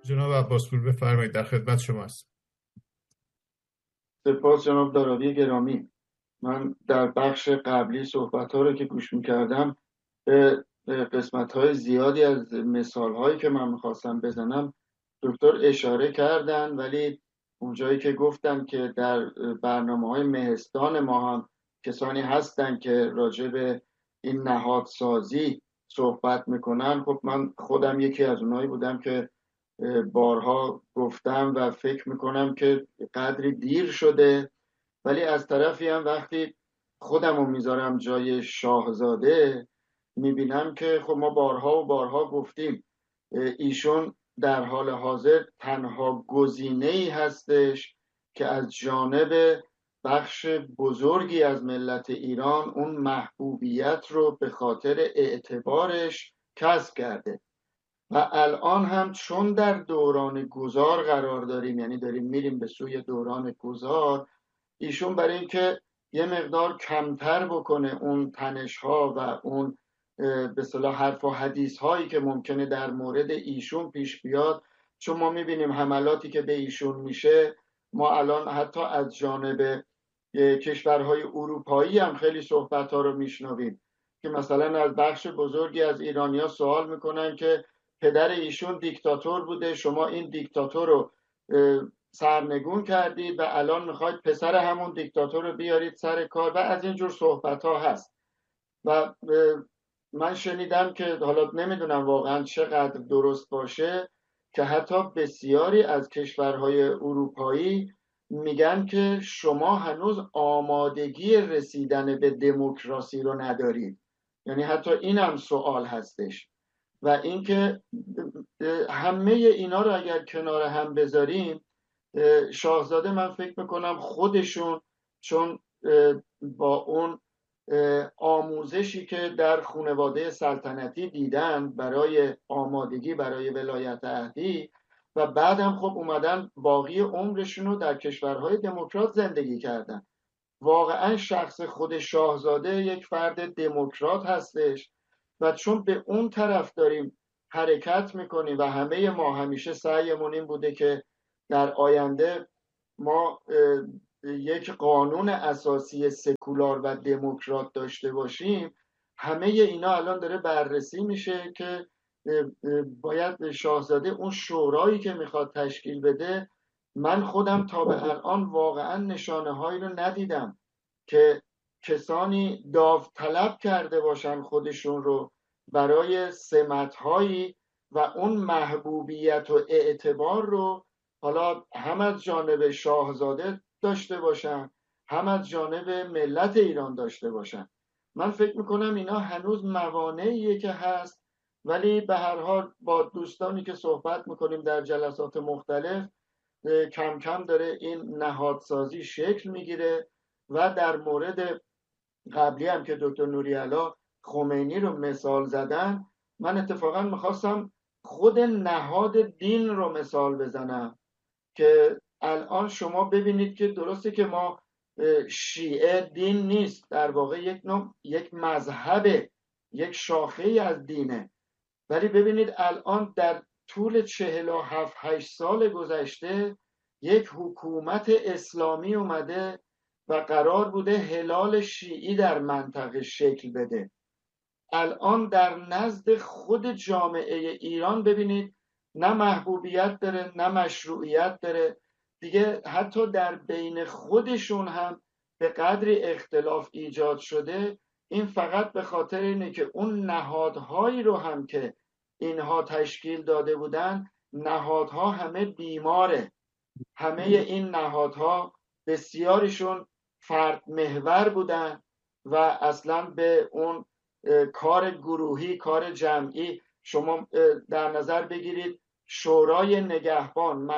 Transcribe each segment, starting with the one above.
جناب عباسپور بفرمایید، در خدمت شما است. سپاس جناب دارابی گرامی. من در بخش قبلی صحبت‌ها رو که گوش می‌کردم به قسمت‌های زیادی از مثال‌هایی که من می‌خواستم بزنم دکتر اشاره کردن، ولی اونجایی که گفتن که در برنامه‌های مهستان ما هم کسانی هستن که راجع به این نهادسازی صحبت میکنن، خب من خودم یکی از اونایی بودم که بارها گفتم و فکر میکنم که قدری دیر شده. ولی از طرفی هم وقتی خودم رو میذارم جای شاهزاده میبینم که خب ما بارها و بارها گفتیم ایشون در حال حاضر تنها گزینه‌ای هستش که از جانب بخش بزرگی از ملت ایران اون محبوبیت رو به خاطر اعتبارش کسب کرده و الان هم چون در دوران گذار قرار داریم، یعنی داریم میریم به سوی دوران گذار، ایشون برای اینکه یه مقدار کمتر بکنه اون تنش ها و اون به اصطلاح حرف و حدیث هایی که ممکنه در مورد ایشون پیش بیاد، چون ما میبینیم حملاتی که به ایشون میشه، ما الان حتی از جانب کشورهای اروپایی هم خیلی صحبت ها رو میشنویم که مثلا از بخش بزرگی از ایرانیا سوال میکنن که پدر ایشون دیکتاتور بوده، شما این دیکتاتور رو سرنگون کردید و الان میخواید پسر همون دیکتاتور رو بیارید سر کار و از اینجور صحبت ها هست. و من شنیدم که حالا نمیدونم واقعا چقدر درست باشه که حتی بسیاری از کشورهای اروپایی میگن که شما هنوز آمادگی رسیدن به دموکراسی رو ندارید. یعنی حتی این هم سوال هستش. و اینکه همه اینا رو اگر کنار هم بذاریم، شاهزاده من فکر میکنم خودشون چون با اون آموزشی که در خانواده سلطنتی دیدن برای آمادگی برای ولایت عهدی و بعدم خب اومدن باقی عمرشون رو در کشورهای دموکرات زندگی کردن، واقعا شخص خود شاهزاده یک فرد دموکرات هستش و چون به اون طرف داریم حرکت میکنیم و همه ما همیشه سعیمون این بوده که در آینده ما یک قانون اساسی سکولار و دموکرات داشته باشیم، همه اینا الان داره بررسی میشه که باید شاهزاده اون شورایی که میخواد تشکیل بده. من خودم تا به الان واقعا نشانه هایی رو ندیدم که کسانی داوطلب کرده باشن خودشون رو برای سمت‌هایی و اون محبوبیت و اعتبار رو حالا هم از جانب شاهزاده داشته باشن هم از جانب ملت ایران داشته باشن. من فکر میکنم اینا هنوز موانعیه که هست، ولی به هر حال با دوستانی که صحبت میکنیم در جلسات مختلف کم کم داره این نهادسازی شکل میگیره و در مورد قبلی هم که دکتر نوری‌علا خمینی رو مثال زدن، من اتفاقا میخواستم خود نهاد دین رو مثال بزنم که الان شما ببینید که درسته که ما شیعه دین نیست، در واقع یک مذهب، یک شاخه از دینه، ولی ببینید الان در طول 47-8 سال گذشته یک حکومت اسلامی اومده و قرار بوده هلال شیعی در منطقه شکل بده. الان در نزد خود جامعه ایران ببینید نه محبوبیت داره نه مشروعیت داره دیگه، حتی در بین خودشون هم به قدری اختلاف ایجاد شده. این فقط به خاطر اینه که اون نهادهایی رو هم که اینها تشکیل داده بودن، نهادها همه بیماره. همه این نهادها بسیاریشون فرد محور بودن و اصلا به اون کار گروهی، کار جمعی، شما در نظر بگیرید شورای نگهبان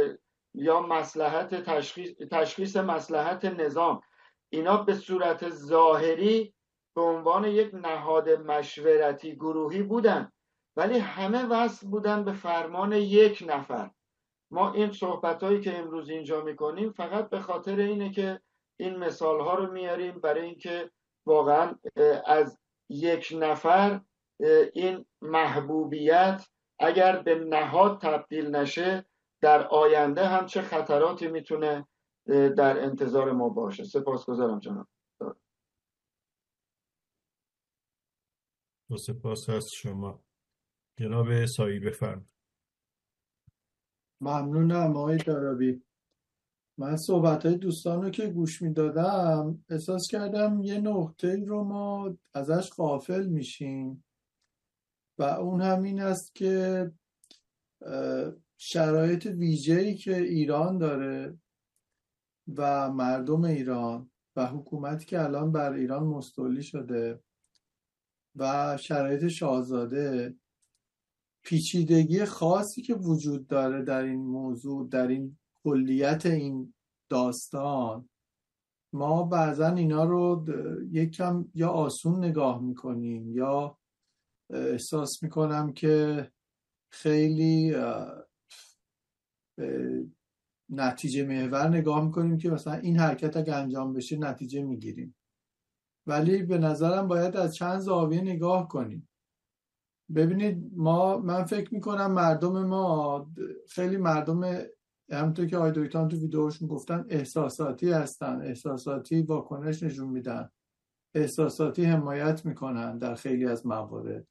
یا مصلحت تشخیص مصلحت نظام، اینا به صورت ظاهری به عنوان یک نهاد مشورتی گروهی بودن ولی همه وصل بودن به فرمان یک نفر. ما این صحبتایی که امروز اینجا میکنیم فقط به خاطر اینه که این مثال ها رو میاریم برای اینکه واقعا از یک نفر این محبوبیت اگر به نهاد تبدیل نشه در آینده هم چه خطراتی میتونه در انتظار ما باشه. سپاسگزارم جناب. با سپاس از شما. جناب سایی بفرمایید. ممنونم آقای دارابی. من صحبت‌های دوستان رو که گوش میدادم احساس کردم یه نقطه رو ما ازش غافل میشیم و اون همین است که شرایط ویژه‌ای که ایران داره و مردم ایران و حکومتی که الان بر ایران مستولی شده و شرایط شاهزاده، پیچیدگی خاصی که وجود داره در این موضوع، در این کلیت این داستان، ما بعضا اینا رو یک کم یا آسون نگاه میکنیم یا احساس میکنم که خیلی نتیجه محور نگاه میکنیم که مثلا این حرکت اگه انجام بشه نتیجه میگیریم، ولی به نظرم باید از چند زاویه نگاه کنیم. ببینید من فکر میکنم مردم ما خیلی مردم، همونطور که آقای دویتان تو ویدیوشون گفتن، احساساتی هستن، احساساتی واکنش نشون میدن، احساساتی حمایت میکنن در خیلی از موارد.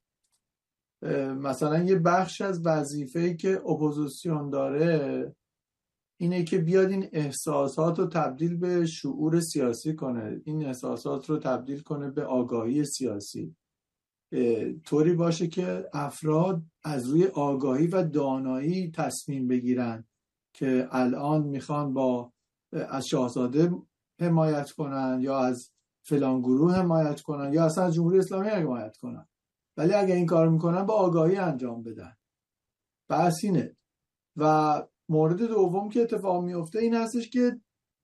مثلا یه بخش از وظیفه‌ای که اپوزیسیون داره اینه که بیاد این احساسات رو تبدیل به شعور سیاسی کنه، این احساسات رو تبدیل کنه به آگاهی سیاسی، طوری باشه که افراد از روی آگاهی و دانایی تصمیم بگیرن که الان میخوان از شاهزاده حمایت کنن یا از فلان گروه حمایت کنن یا اصلا از جمهوری اسلامی حمایت کنن، ولی اگه این کار میکنن با آگاهی انجام بدن. بحث اینه. و مورد دوم که اتفاق میفته این هستش که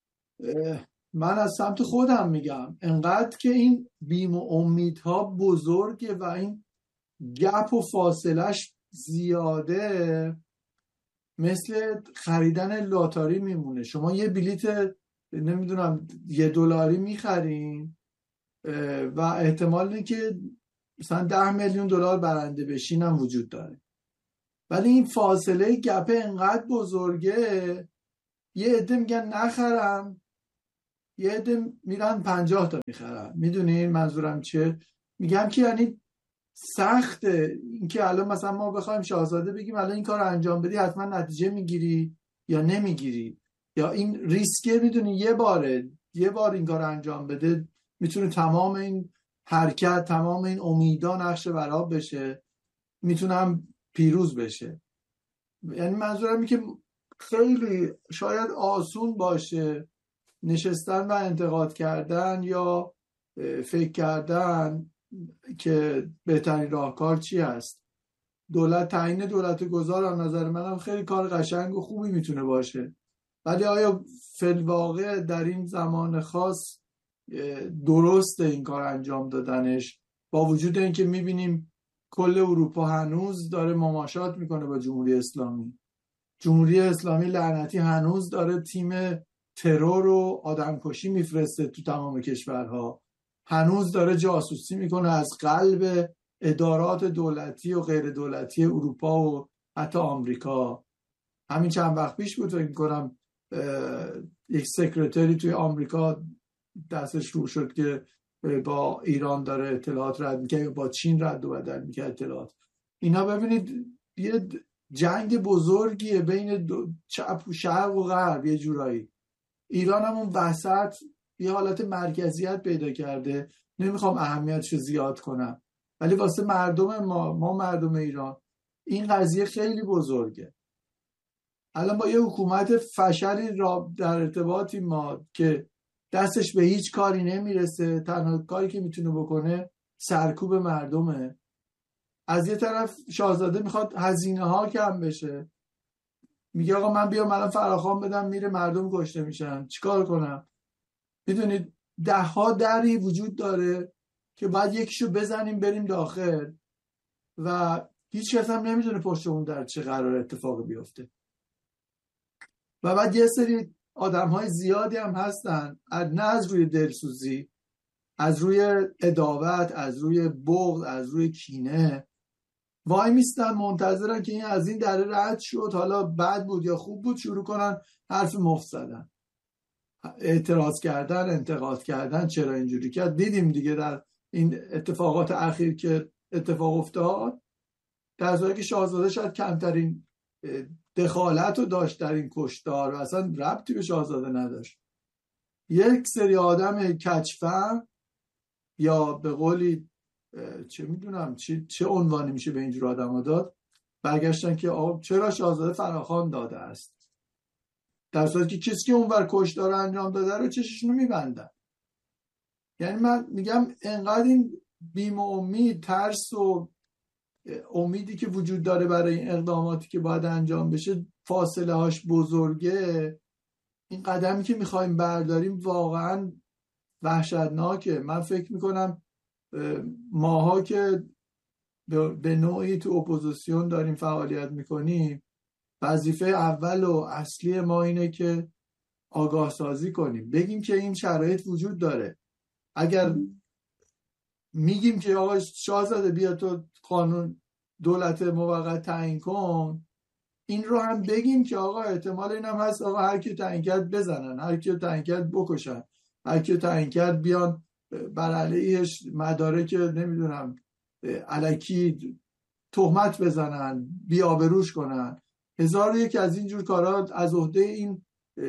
من از سمت خودم میگم انقدر که این بیم و امیدها بزرگه و این گپ و فاصلش زیاده، مثل خریدن لاتاری میمونه. شما یه بلیت نمیدونم $1 میخرین و احتمال اینه که مثلا 10 میلیون دلار برنده بشین هم وجود داره، ولی این فاصله گپ انقدر بزرگه یه عده میگن نخرم، یه عده میرن 50 تا میخرن. میدونین منظورم چیه؟ میگم که یعنی سخته اینکه الان مثلا ما بخوایم شاهزاده بگیم الان این کار رو انجام بدی حتما نتیجه میگیری یا نمیگیری، یا این ریسکه. میدونی یه بار این کار رو انجام بده میتونه تمام این حرکت، تمام این امیدا نقش برآب بشه، میتونم پیروز بشه. یعنی منظورم اینه که خیلی شاید آسون باشه نشستن و انتقاد کردن یا فکر کردن که بهترین راهکار چی هست. تعیین دولت گذار از نظر منم خیلی کار قشنگ و خوبی میتونه باشه، ولی آیا فی‌الواقع در این زمان خاص درسته این کار انجام دادنش، با وجود اینکه میبینیم کل اروپا هنوز داره مماشات میکنه با جمهوری اسلامی. جمهوری اسلامی لعنتی هنوز داره تیم ترور و آدمکشی میفرسته تو تمام کشورها، هنوز داره جاسوسی میکنه از قلب ادارات دولتی و غیر دولتی اروپا و حتی آمریکا. همین چند وقت پیش بود فکر میکنم یک سکرتری توی آمریکا دستش رو شد که با ایران داره اطلاعات رد میکنه، با چین رد و بدل میکنه اطلاعات. اینا ببینید یه جنگ بزرگیه بین چپ و شرق و غرب. یه جورایی ایران هم اون وسط یه حالت مرکزیت پیدا کرده. نمیخوام اهمیتش زیاد کنم، ولی واسه مردم ما مردم ایران این قضیه خیلی بزرگه. الان با یه حکومت فشلی را در ارتباطی ما که دستش به هیچ کاری نمیرسه، تنها کاری که میتونه بکنه سرکوب مردمه. از یه طرف شاهزاده میخواد هزینه ها کم بشه، میگه آقا من بیام الان فراخوان بدم میره مردم کشته میشن، چیکار کنم؟ میدونید 10 دری وجود داره که باید یکیشو بزنیم بریم داخل و هیچ کس هم نمیدونه پشت اون در چه قرار اتفاق بیفته. و بعد یه سری آدم‌های زیادی هم هستن نه از روی دلسوزی، از روی عداوت، از روی بغض، از روی کینه وای میستن منتظرن که این از این دره رد شد، حالا بد بود یا خوب بود، شروع کنن حرف مفت زدن، اعتراض کردن، انتقاد کردن، چرا اینجوری کرد. دیدیم دیگه در این اتفاقات اخیر که اتفاق افتاد، در صورتی که شاهزاده شاید کمترین دخالت رو داشت در این کشتار و اصلا ربطی به شاهزاده نداشت. یک سری آدم کچفهم یا به قولی چه میدونم چه عنوانی میشه به اینجور آدم ها داد، برگشتن که چرا شاهزاده فراخوان داده است، در صورتی که کسی که اونور کشتار انجام داده رو چششونو میبندن. یعنی من میگم انقدر این بیم و امید، ترس و امیدی که وجود داره برای این اقداماتی که باید انجام بشه فاصله هاش بزرگه. این قدمی که میخوایم برداریم واقعا وحشتناکه. من فکر میکنم ماها که به نوعی تو اپوزیسیون داریم فعالیت میکنیم، وظیفه اول و اصلی ما اینه که آگاه سازی کنیم، بگیم که این شرایط وجود داره. اگر میگیم که آقا شاهزاده بیا تو قانون دولت موقت تعیین کن، این رو هم بگیم که آقا احتمال این هم هست آقا هر کی تعیین کرد بزنن، هر کی تعیین کرد بکشن، هر کی تعیین کرد بیان بر علیهش مدارک نمیدونم الکی تهمت بزنن، بی‌آبروش کنن. هزار یک از اینجور کارا از عهده این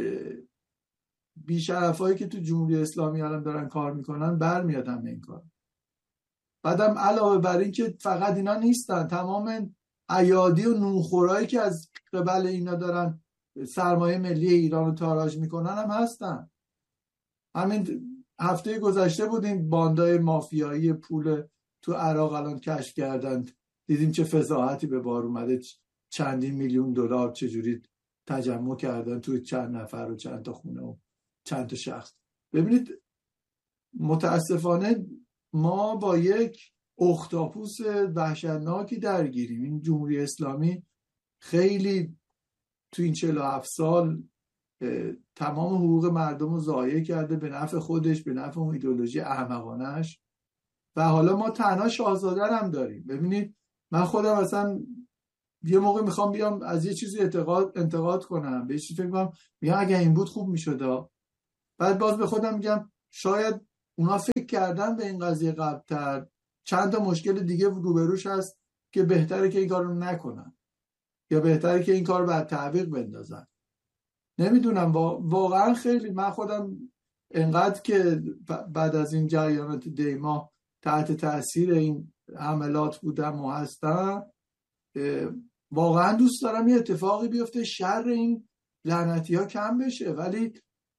بی‌شرفایی که تو جمهوری اسلامی الان دارن کار میکنن برمیاد هم این کار. بعدم علاوه بر این که فقط اینا نیستن، تمام ایادی و نونخورایی که از قبل اینا دارن سرمایه ملی ایران رو تاراج میکنن هم هستن. همین هفته گذشته بود این باندای مافیایی پول تو عراق الان کشف کردن، دیدیم چه فضاحتی به بار اومده، چندین میلیون دلار چجوری تجمع کردن توی چند نفر و چند تا خونه و چند تا شخص. ببینید متاسفانه ما با یک اختاپوس وحشتناکی درگیریم. این جمهوری اسلامی خیلی تو این 47 سال تمام حقوق مردم رو ضایع کرده به نفع خودش، به نفع اون ایدئولوژی احمقانش، و حالا ما تنها شاهزاده هم داریم. ببینید من خودم اصلا یه موقع میخوام بیام از یه چیزی انتقاد کنم، به چیزی فکر کنم میگم اگه این بود خوب میشد، بعد باز به خودم میگم شاید اونا فکر کردن به این قضیه قبل‌تر، چند تا مشکل دیگه روبروش هست که بهتره که این کار رو نکنن یا بهتره که این کار رو بر تعویق بندازن. نمیدونم واقعا خیلی من خودم انقدر که بعد از این جریانات دیما تحت تاثیر این حملات بودم و هستم، واقعا دوست دارم یه اتفاقی بیفته، شر این لعنتی ها کم بشه، ولی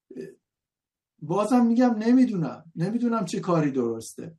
بازم میگم نمیدونم چه کاری درسته،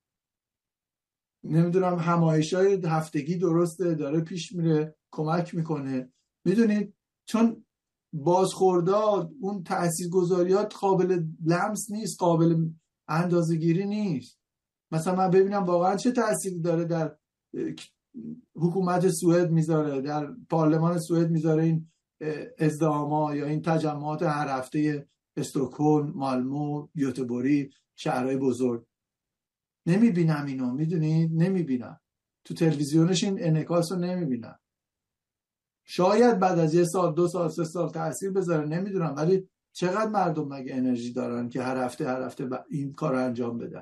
نمیدونم همایش‌های هفتگی درسته داره پیش میره کمک میکنه. میدونید چون بازخوردات اون تاثیرگذاریات قابل لمس نیست، قابل اندازه‌گیری نیست. مثلا من ببینم واقعا چه تأثیری داره در حکومت سوئد میذاره، در پارلمان سوئد میذاره این ازدحاما یا این تجمعات هر هفته استکهلم، مالمو، گوتهبوری، شهرهای بزرگ. نمیبینم اینو، میدونید نمیبینم تو تلویزیونش این انعکاس رو نمیبینم. شاید بعد از 1 سال 2 سال 3 سال تأثیر بذاره، نمیدونم، ولی چقدر مردم مگه انرژی دارن که هر هفته این کار رو انجام بدن؟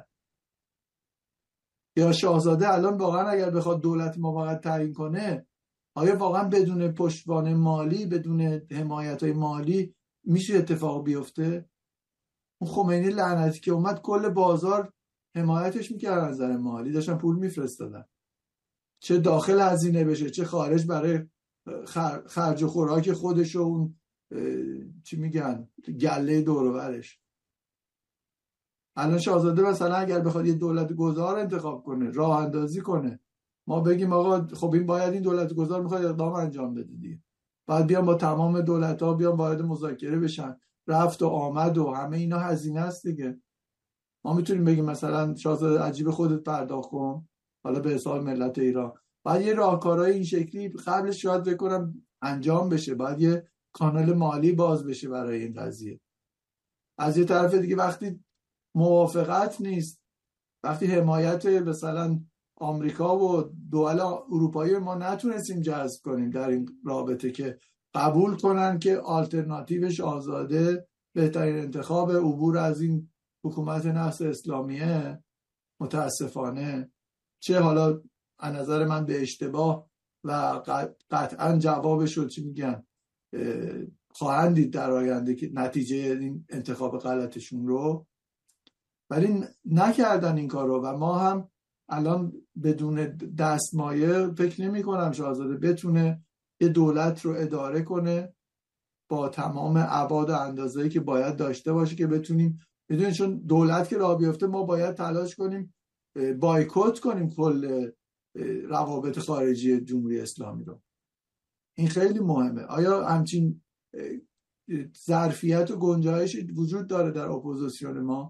یا شاهزاده الان واقعا اگر بخواد دولت موقت تعیین کنه، آیا واقعا بدون پشتوانه مالی، بدون حمایت‌های مالی میشه اتفاق بیفته؟ اون خمینی لعنتی که اومد کل بازار حمایتش میکرد از نظر مالی، داشتن پول میفرستادن، چه داخل هزینه بشه چه خارج، برای خرج و خوراک خودش و اون چی میگن گله دور و برش. الان شاهزاده مثلا اگر بخواد یه دولت گذار انتخاب کنه، راه اندازی کنه، ما بگیم آقا خب این باید این دولت گذار میخواد اقدام انجام بده دیگه، بعد بیان با تمام دولت‌ها بیان وارد مذاکره بشن، رفت و آمد و همه اینا هزینه است دیگه. ما میتونیم بگیم مثلا شاهزاده عجیب خودت پرداخت کن حالا به حساب ملت ایران، بعد یه راهکارهای این شکلی قبلش شاید بکنم انجام بشه، بعد یه کانال مالی باز بشه برای این قضیه. از یه طرف دیگه وقتی موافقت نیست، وقتی حمایت مثلا آمریکا و دول اروپایی ما نتونستیم جذب کنیم در این رابطه که قبول کنن که آلترناتیو شاهزاده بهترین انتخاب عبور از این حکومت نفس اسلامیه. متاسفانه چه حالا از نظر من به اشتباه و قطعا جوابش رو چی میگن خواهند دید در آینده که نتیجه این انتخاب غلطشون رو، ولی نکردن این کار رو و ما هم الان بدون دستمایه فکر نمی کنم شاهزاده بتونه یه دولت رو اداره کنه با تمام ابعاد و اندازه‌ای که باید داشته باشه که بتونیم بدونید، چون دولت که راه بیفته ما باید تلاش کنیم بایکوت کنیم کل روابط خارجی جمهوری اسلامی رو. این خیلی مهمه. آیا همچین ظرفیت و گنجایش وجود داره در اپوزیسیون ما؟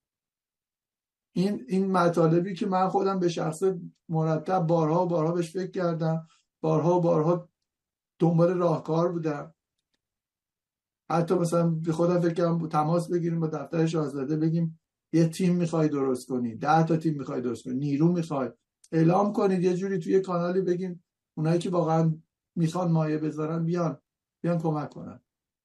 این مطالبی که من خودم به شخص مرتب بارها و بارها بهش فکر کردم، بارها و بارها دنبال راهکار بودم. حتی مثلا به خودم فکر کردم تماس بگیریم با دفتر شاهزاده بگیم یه تیم میخوای درست کنی، 10 تا تیم میخوای درست کنی، نیرو میخوای اعلام کنید، یه جوری توی کانالی بگیم اونایی که واقعا میخوان مایه بذارن بیان کمک کنن.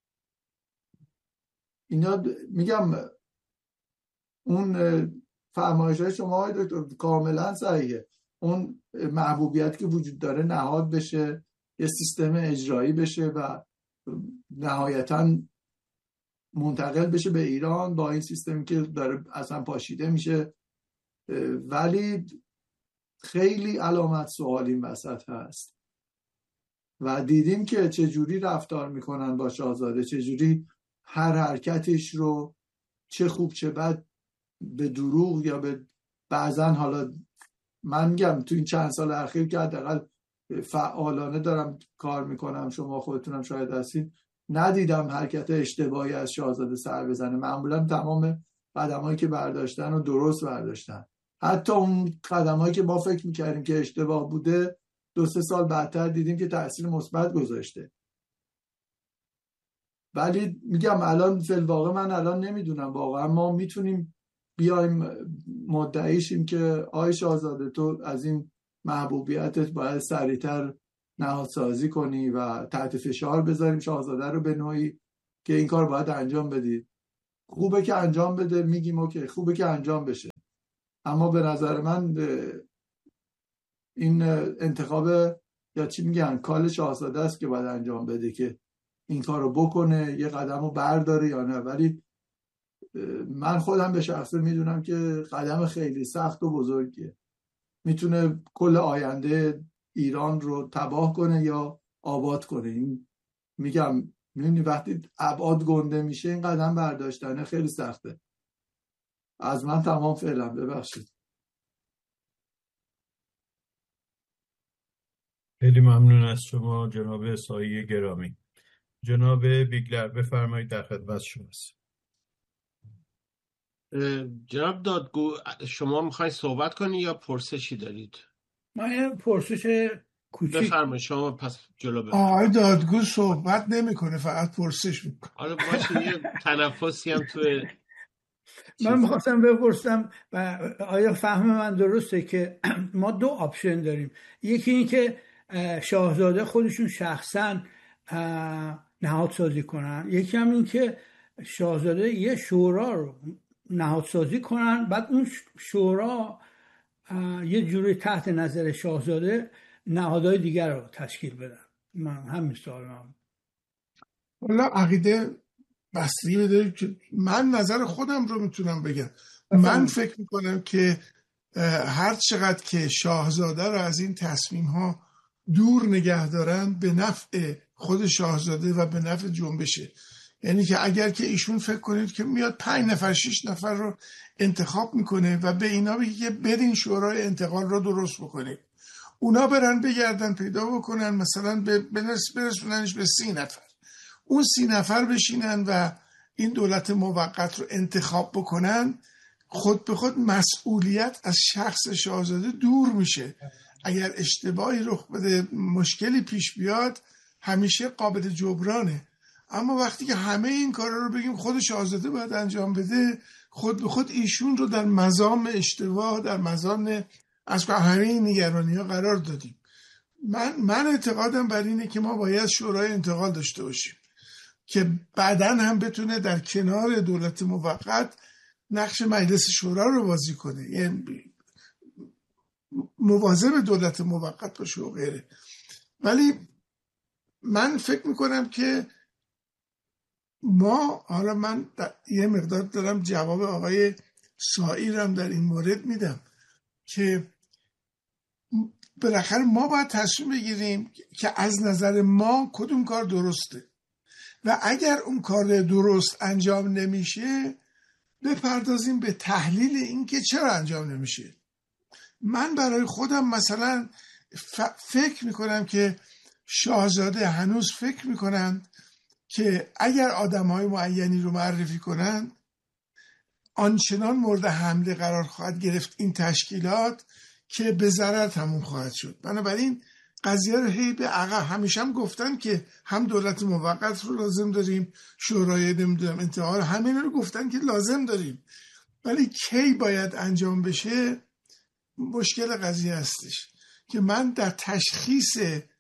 اینا میگم اون فرمایش‌های شما های دکتر کاملا صحیحه. اون محبوبیت که وجود داره نهاد بشه، یه سیستم اجرایی بشه و نهایتاً منتقل بشه به ایران با این سیستمی که داره اصلا پاشیده میشه. ولی خیلی علامت سوال این وسط هست و دیدیم که چجوری رفتار میکنن با شاهزاده، چجوری هر حرکتش رو چه خوب چه بد به دروغ یا به بعضن، حالا من میگم تو این چند سال اخیر که حداقل فعالانه دارم کار میکنم، شما خودتونم شاید هستین، ندیدم حرکت اشتباهی از شاهزاده سر بزنه. معمولا تمام قدمایی که برداشتن و درست برداشتن، حتی اون قدمایی که ما فکر میکردیم که اشتباه بوده 2-3 سال بعدتر دیدیم که تأثیر مثبت گذاشته. ولی میگم الان فی الواقع من الان نمیدونم واقعا ما میتونیم بیایم مدعیشیم که آی شاهزاده تو از این محبوبیتت باید سریعتر نهادسازی کنی و تحت فشار بذاریم شاهزاده رو به نوعی که این کار باید انجام بدید. خوبه که انجام بده، میگیم اوکی خوبه که انجام بشه، اما به نظر من این انتخاب یا چی میگن کال شاهزاده است که باید انجام بده که این کار رو بکنه، یه قدم رو برداره یا نه. ولی من خودم به شخصه میدونم که قدم خیلی سخت و بزرگیه، میتونه کل آینده ایران رو تباه کنه یا آباد کنه. این میگم میدونی وقتی ابعاد گنده میشه این قدم برداشتنه خیلی سخته. از من تمام فعلا، ببخشید. خیلی ممنون از شما جناب سایه گرامی. جناب بیگلر بفرمایید، در خدمت شماست. جناب دادگو شما میخواید صحبت کنید یا پرسشی دارید؟ من یه پرسش کوچیک. بفرمایید شما پس جلو بفرمایید. آقای دادگو صحبت نمیکنه، فقط پرسش میکنه. حالا باشه یه تنفسی هم توی من میخواستم بپرسم آیا فهم من درسته که ما 2 آپشن داریم، یکی این که شاهزاده خودشون شخصا نهادسازی کنن، یکی هم این که شاهزاده یه شورا رو نهادسازی کنن، بعد اون شورا یه جوری تحت نظر شاهزاده نهادهای دیگر رو تشکیل بدن. من همین سوال من. والا عقیده بستگی داره که من نظر خودم رو میتونم بگم. من فکر میکنم که هر چقدر که شاهزاده رو از این تصمیم ها دور نگه دارن به نفع خود شاهزاده و به نفع جنبشه. یعنی که اگر که ایشون فکر کنید که میاد 5 نفر 6 نفر رو انتخاب میکنه و به اینا بگه که برین شورای انتقال رو درست بکنید، اونا برن بگردن پیدا بکنن مثلا برسوننش به 30 نفر، اون 30 نفر بشینن و این دولت موقت رو انتخاب بکنن، خود به خود مسئولیت از شخص شاهزاده دور میشه. اگر اشتباهی رخ بده، مشکلی پیش بیاد، همیشه قابل جبرانه. اما وقتی که همه این کارا رو بگیم خود شاهزاده باید انجام بده، خود به خود ایشون رو در مزام اشتباه، در مزام از همه این نگرانی ها قرار دادیم. من اعتقادم بر اینه که ما باید شورای انتقال داشته باشیم که بعداً هم بتونه در کنار دولت موقت نقش مجلس شورا رو بازی کنه، یعنی مواظب دولت موقت باشه و غیره. ولی من فکر میکنم که ما، حالا من یه مقدار دارم جواب آقای سائی رو هم در این مورد میدم، که بالاخره ما باید تصمیم بگیریم که از نظر ما کدوم کار درسته و اگر اون کار درست انجام نمیشه بپردازیم به تحلیل این که چرا انجام نمیشه. من برای خودم مثلا فکر میکنم که شاهزاده هنوز فکر میکنن که اگر آدمهای معینی رو معرفی کنن آنچنان مورد حمله قرار خواهد گرفت این تشکیلات که به ضرر تموم خواهد شد. بنابراین قضیه رو هی به عقب، همیشه هم گفتن که هم دولت موقت رو لازم داریم، شورای نمیدونم انتقال، همین رو گفتن که لازم داریم، ولی کی باید انجام بشه مشکل قضیه هستش که من در تشخیص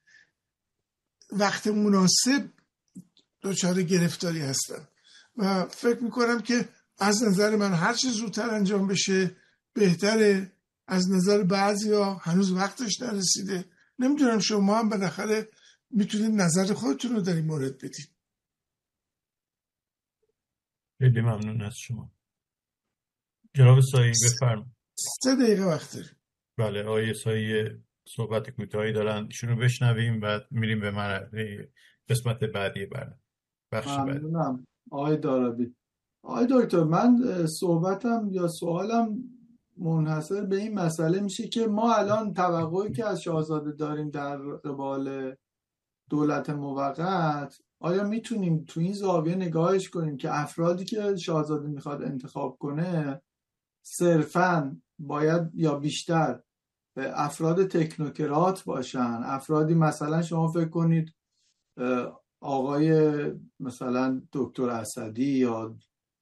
وقت مناسب دچار گرفتاری هستم و فکر میکنم که از نظر من هر چه زودتر انجام بشه بهتره. از نظر بعضیا هنوز وقتش نرسیده. نمیدونم شما هم بالاخره میتونید نظر خودتون رو در این مورد بدید. خیلی ممنون از شما. جناب سائی بفرمایید. 3 دقیقه وقت داریم. بله، آقای سائی صحبت کوتاهی دارن، ایشون رو بشنویم بعد میریم به قسمت بعدی برنامه. بخش بعدی. ممنونم آقای دارابی. آقای دکتر، من صحبتم یا سوالم منحصر به این مسئله میشه که ما الان توقعی که از شاهزاده داریم در قبال دولت موقت، آیا میتونیم تو این زاویه نگاهش کنیم که افرادی که شاهزاده میخواد انتخاب کنه صرفاً باید یا بیشتر افراد تکنوکرات باشن، افرادی مثلا شما فکر کنید آقای مثلا دکتر اسدی یا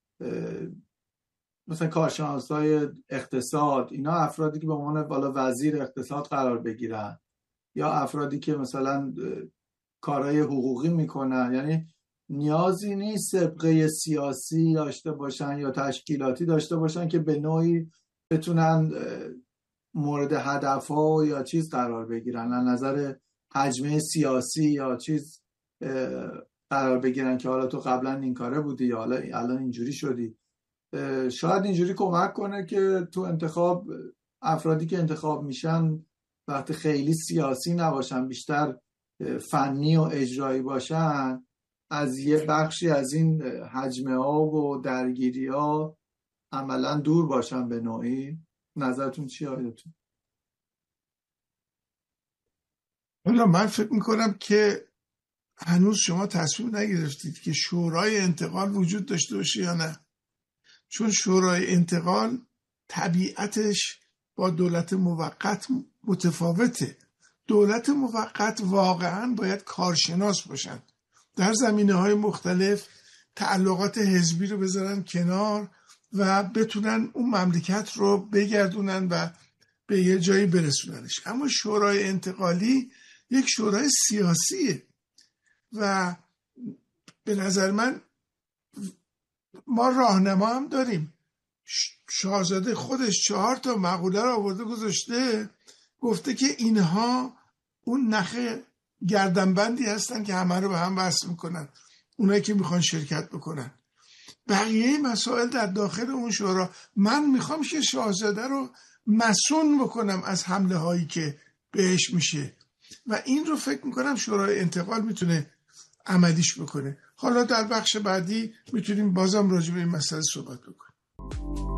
مثلا کارشناسای اقتصاد، اینا افرادی که به عنوان بالا وزیر اقتصاد قرار بگیرن، یا افرادی که مثلا کارهای حقوقی میکنن. یعنی نیازی نیست سابقه سیاسی داشته باشن یا تشکیلاتی داشته باشن که به نوعی بتونن مورد هدفها یا چیز قرار بگیرن، از نظر حجمه سیاسی یا چیز قرار بگیرن که حالا تو قبلا این کاره بودی یا حالا الان اینجوری شدی. شاید اینجوری کمک کنه که تو انتخاب افرادی که انتخاب میشن وقتی خیلی سیاسی نباشن، بیشتر فنی و اجرایی باشن، از یه بخشی از این حجمه ها و درگیری ها عملا دور باشن به نوعی. نظرتون چیه آیدتون؟ حالا من فکر میکنم که هنوز شما تصمیم نگرفتید که شورای انتقال وجود داشته باشه یا نه، چون شورای انتقال طبیعتش با دولت موقت متفاوته. دولت موقت واقعا باید کارشناس باشن، در زمینه‌های مختلف تعلقات حزبی رو بذارن کنار و بتونن اون مملکت رو بگردونن و به یه جایی برسوننش. اما شورای انتقالی یک شورای سیاسیه و به نظر من ما راهنما هم داریم. شاهزاده خودش 4 تا مقوله رو آورده گذاشته، گفته که اینها اون نخ گردنبندی هستن که همه رو به هم وصل میکنن، اونایی که میخوان شرکت بکنن. بقیه مسائل در داخل اون شورا، من میخوام که شاهزاده رو مسئول بکنم از حمله هایی که بهش میشه و این رو فکر میکنم شورای انتقال میتونه عملیش بکنه. حالا در بخش بعدی میتونیم بازم راجع به این مسئله صحبت بکنیم.